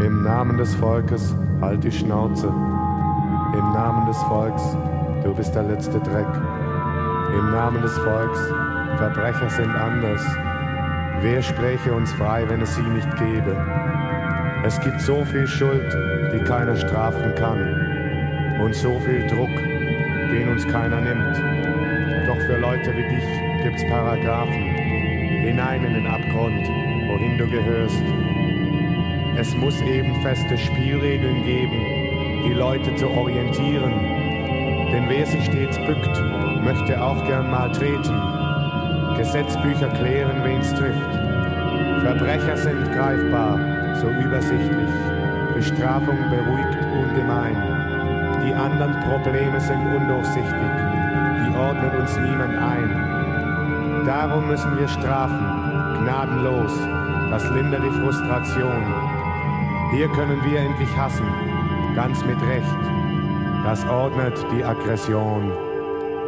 Im Namen des Volkes, halt die Schnauze. Im Namen des Volks, du bist der letzte Dreck. Im Namen des Volks, Verbrecher sind anders. Wer spräche uns frei, wenn es sie nicht gäbe? Es gibt so viel Schuld, die keiner strafen kann. Und so viel Druck, den uns keiner nimmt. Doch für Leute wie dich gibt's Paragraphen. Hinein in den Abgrund, wohin du gehörst. Es muss eben feste Spielregeln geben, die Leute zu orientieren. Denn wer sich stets bückt, möchte auch gern mal treten. Gesetzbücher klären, wen's trifft. Verbrecher sind greifbar, so übersichtlich. Bestrafung beruhigt ungemein. Die anderen Probleme sind undurchsichtig. Die ordnet uns niemand ein. Darum müssen wir strafen, gnadenlos. Das lindert die Frustration. Hier können wir endlich hassen, ganz mit Recht. Das ordnet die Aggression.